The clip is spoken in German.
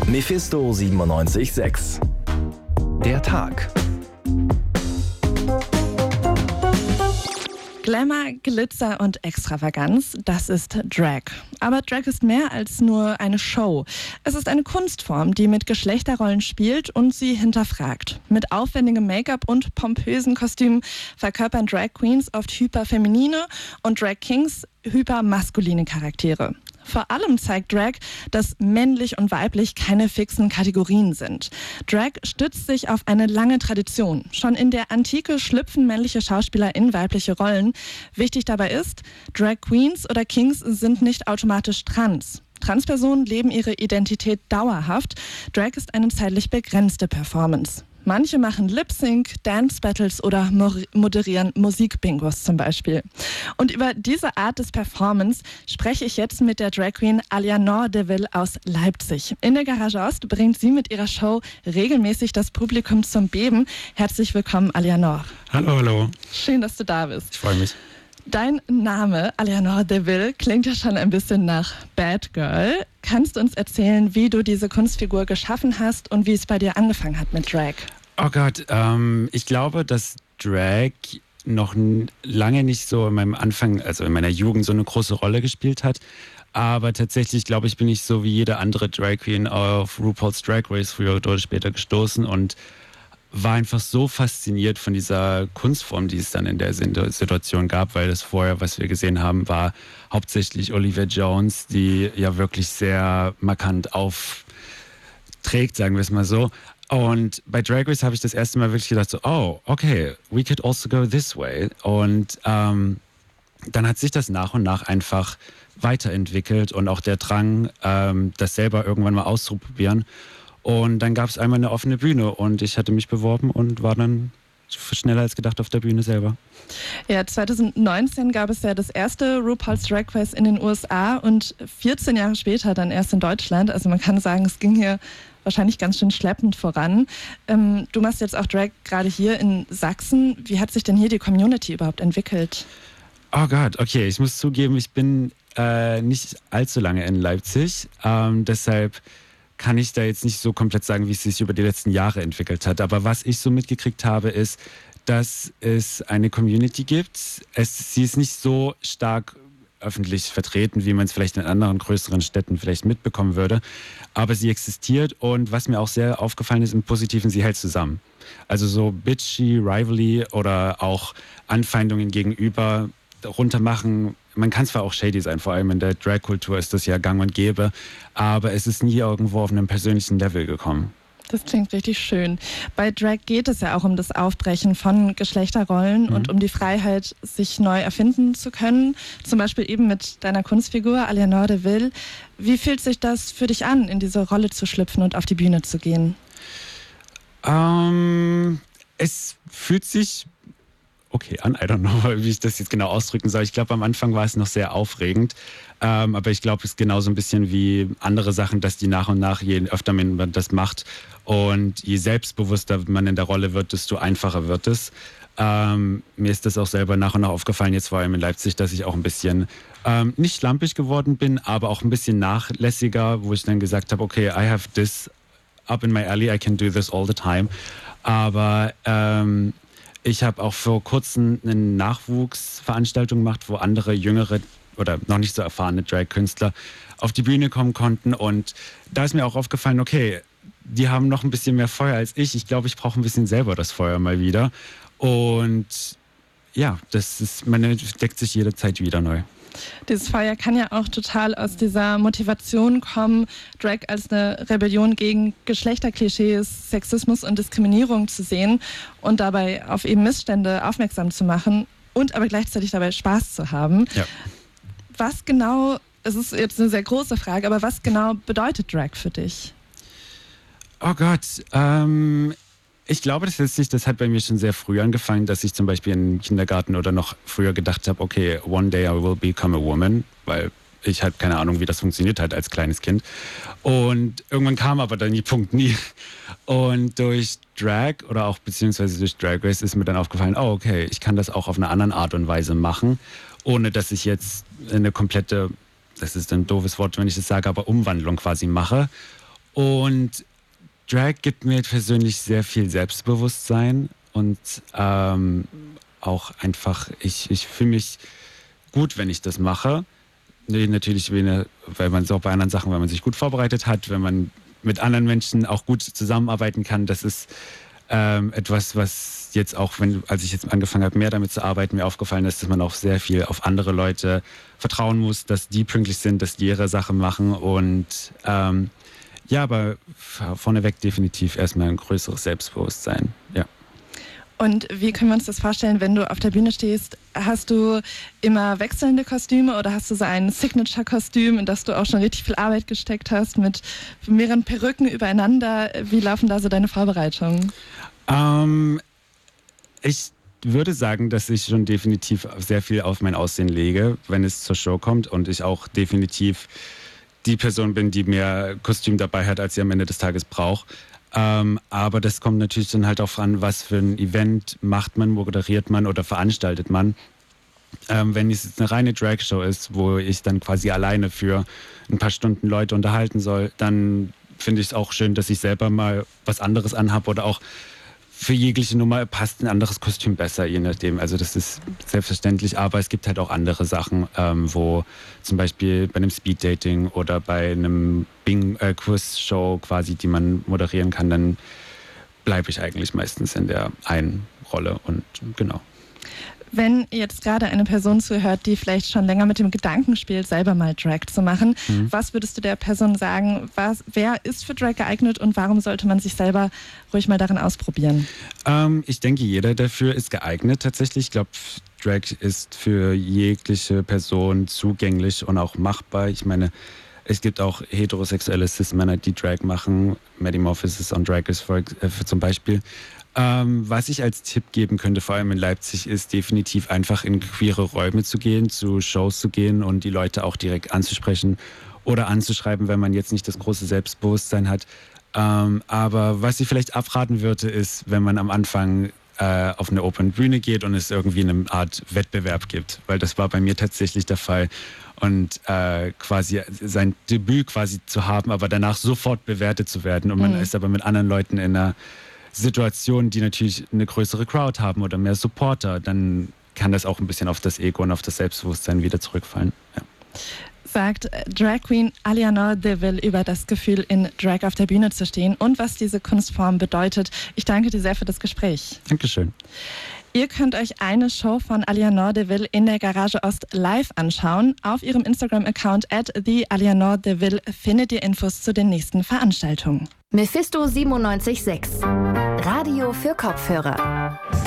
Mephisto 97.6. Der Tag. Glamour, Glitzer und Extravaganz, das ist Drag. Aber Drag ist mehr als nur eine Show. Es ist eine Kunstform, die mit Geschlechterrollen spielt und sie hinterfragt. Mit aufwendigem Make-up und pompösen Kostümen verkörpern Drag Queens oft hyperfeminine und Drag Kings hypermaskuline Charaktere. Vor allem zeigt Drag, dass männlich und weiblich keine fixen Kategorien sind. Drag stützt sich auf eine lange Tradition. Schon in der Antike schlüpfen männliche Schauspieler in weibliche Rollen. Wichtig dabei ist, Drag Queens oder Kings sind nicht automatisch trans. Transpersonen leben ihre Identität dauerhaft. Drag ist eine zeitlich begrenzte Performance. Manche machen Lip-Sync, Dance-Battles oder moderieren Musik-Bingos zum Beispiel. Und über diese Art des Performance spreche ich jetzt mit der Drag Queen Alianor de Vil aus Leipzig. In der Garage Ost bringt sie mit ihrer Show regelmäßig das Publikum zum Beben. Herzlich willkommen, Alianor. Hallo, hallo. Schön, dass du da bist. Ich freue mich. Dein Name, Alianor de Vil, klingt ja schon ein bisschen nach Bad Girl. Kannst du uns erzählen, wie du diese Kunstfigur geschaffen hast und wie es bei dir angefangen hat mit Drag? Oh Gott, ich glaube, dass Drag noch lange nicht so in meinem Anfang, also in meiner Jugend, so eine große Rolle gespielt hat. Aber tatsächlich, glaube ich, bin ich so wie jede andere Drag Queen auf RuPaul's Drag Race früher oder später gestoßen und war einfach so fasziniert von dieser Kunstform, die es dann in der Situation gab, weil das vorher, was wir gesehen haben, war hauptsächlich Olivia Jones, die ja wirklich sehr markant aufträgt, sagen wir es mal so. Und bei Drag Race habe ich das erste Mal wirklich gedacht, so, oh, okay, we could also go this way. Und dann hat sich das nach und nach einfach weiterentwickelt und auch der Drang, das selber irgendwann mal auszuprobieren. Und dann gab es einmal eine offene Bühne und ich hatte mich beworben und war dann schneller als gedacht auf der Bühne selber. Ja, 2019 gab es ja das erste RuPaul's Drag Race in den USA und 14 Jahre später dann erst in Deutschland. Also man kann sagen, es ging hier wahrscheinlich ganz schön schleppend voran. Du machst jetzt auch Drag gerade hier in Sachsen. Wie hat sich denn hier die Community überhaupt entwickelt? Oh Gott, okay, ich muss zugeben, ich bin nicht allzu lange in Leipzig. Deshalb kann ich da jetzt nicht so komplett sagen, wie es sich über die letzten Jahre entwickelt hat. Aber was ich so mitgekriegt habe, ist, dass es eine Community gibt. Sie ist nicht so stark öffentlich vertreten, wie man es vielleicht in anderen größeren Städten vielleicht mitbekommen würde. Aber sie existiert und was mir auch sehr aufgefallen ist im Positiven, sie hält zusammen. Also so bitchy, rivalry oder auch Anfeindungen gegenüber runtermachen. Man kann zwar auch shady sein, vor allem in der Drag-Kultur ist das ja gang und gäbe, aber es ist nie irgendwo auf einem persönlichen Level gekommen. Das klingt richtig schön. Bei Drag geht es ja auch um das Aufbrechen von Geschlechterrollen und um die Freiheit, sich neu erfinden zu können. Zum Beispiel eben mit deiner Kunstfigur Alianor de Vil. Wie fühlt sich das für dich an, in diese Rolle zu schlüpfen und auf die Bühne zu gehen? Es fühlt sich okay an. I don't know, wie ich das jetzt genau ausdrücken soll. Ich glaube, am Anfang war es noch sehr aufregend. Aber ich glaube, es ist genauso ein bisschen wie andere Sachen, dass die nach und nach, je öfter man das macht und je selbstbewusster man in der Rolle wird, desto einfacher wird es. Mir ist das auch selber nach und nach aufgefallen, jetzt vor allem in Leipzig, dass ich auch ein bisschen nicht schlampig geworden bin, aber auch ein bisschen nachlässiger, wo ich dann gesagt habe, okay, I have this up in my alley, I can do this all the time. Aber ich habe auch vor kurzem eine Nachwuchsveranstaltung gemacht, wo andere jüngere oder noch nicht so erfahrene Drag-Künstler auf die Bühne kommen konnten. Und da ist mir auch aufgefallen, okay, die haben noch ein bisschen mehr Feuer als ich. Ich glaube, ich brauche ein bisschen selber das Feuer mal wieder. Und ja, man entdeckt sich jederzeit wieder neu. Dieses Feuer kann ja auch total aus dieser Motivation kommen, Drag als eine Rebellion gegen Geschlechterklischees, Sexismus und Diskriminierung zu sehen und dabei auf eben Missstände aufmerksam zu machen und aber gleichzeitig dabei Spaß zu haben. Ja. Was genau, es ist jetzt eine sehr große Frage, aber was genau bedeutet Drag für dich? Oh Gott, ich glaube, das hat bei mir schon sehr früh angefangen, dass ich zum Beispiel im Kindergarten oder noch früher gedacht habe, okay, one day I will become a woman, weil ich halt keine Ahnung, wie das funktioniert hat als kleines Kind. Und irgendwann kam aber dann die Punkt nie. Und durch Drag oder auch beziehungsweise durch Drag Race ist mir dann aufgefallen, oh okay, ich kann das auch auf eine andere Art und Weise machen, ohne dass ich jetzt eine komplette, das ist ein doofes Wort, wenn ich das sage, aber Umwandlung quasi mache. Und Drag gibt mir persönlich sehr viel Selbstbewusstsein und auch einfach, ich fühle mich gut, wenn ich das mache. Natürlich, weil man so bei anderen Sachen, wenn man sich gut vorbereitet hat, wenn man mit anderen Menschen auch gut zusammenarbeiten kann, das ist etwas, was jetzt auch, als ich jetzt angefangen habe, mehr damit zu arbeiten, mir aufgefallen ist, dass man auch sehr viel auf andere Leute vertrauen muss, dass die pünktlich sind, dass die ihre Sache machen und aber vorneweg definitiv erstmal ein größeres Selbstbewusstsein, ja. Und wie können wir uns das vorstellen, wenn du auf der Bühne stehst? Hast du immer wechselnde Kostüme oder hast du so ein Signature-Kostüm, in das du auch schon richtig viel Arbeit gesteckt hast, mit mehreren Perücken übereinander? Wie laufen da so deine Vorbereitungen? Ich würde sagen, dass ich schon definitiv sehr viel auf mein Aussehen lege, wenn es zur Show kommt und ich auch definitiv die Person bin, die mehr Kostüm dabei hat, als sie am Ende des Tages braucht. Aber das kommt natürlich dann halt auch an, was für ein Event macht man, moderiert man oder veranstaltet man. Wenn es eine reine Drag-Show ist, wo ich dann quasi alleine für ein paar Stunden Leute unterhalten soll, dann finde ich es auch schön, dass ich selber mal was anderes anhabe oder auch für jegliche Nummer passt ein anderes Kostüm besser, je nachdem. Also das ist selbstverständlich, aber es gibt halt auch andere Sachen, wo zum Beispiel bei einem Speeddating oder bei einem Quiz-Show quasi, die man moderieren kann, dann bleibe ich eigentlich meistens in der einen Rolle und genau. Wenn jetzt gerade eine Person zuhört, die vielleicht schon länger mit dem Gedanken spielt, selber mal Drag zu machen, was würdest du der Person sagen, wer ist für Drag geeignet und warum sollte man sich selber ruhig mal darin ausprobieren? Ich denke, jeder dafür ist geeignet tatsächlich. Ich glaube, Drag ist für jegliche Person zugänglich und auch machbar. Ich meine, es gibt auch heterosexuelle Cis-Männer, die Drag machen. Metamorphosis on Drag Race zum Beispiel. Was ich als Tipp geben könnte, vor allem in Leipzig, ist definitiv einfach in queere Räume zu gehen, zu Shows zu gehen und die Leute auch direkt anzusprechen oder anzuschreiben, wenn man jetzt nicht das große Selbstbewusstsein hat. Aber was ich vielleicht abraten würde, ist, wenn man am Anfang auf eine Open Bühne geht und es irgendwie eine Art Wettbewerb gibt, weil das war bei mir tatsächlich der Fall. Und quasi sein Debüt quasi zu haben, aber danach sofort bewertet zu werden und man ist aber mit anderen Leuten in einer Situation, die natürlich eine größere Crowd haben oder mehr Supporter, dann kann das auch ein bisschen auf das Ego und auf das Selbstbewusstsein wieder zurückfallen. Ja. Sagt Drag Queen Alianor Deville über das Gefühl, in Drag auf der Bühne zu stehen und was diese Kunstform bedeutet. Ich danke dir sehr für das Gespräch. Dankeschön. Ihr könnt euch eine Show von Alianor Deville in der Garage Ost live anschauen. Auf ihrem Instagram-Account @thealianordeville findet ihr Infos zu den nächsten Veranstaltungen. Mephisto 97.6 Radio für Kopfhörer.